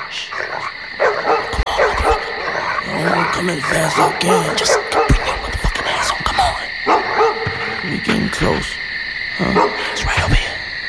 I'm coming as fast as I can. Just bring your motherfucking ass on. Come on. We getting close. Huh? It's right over here.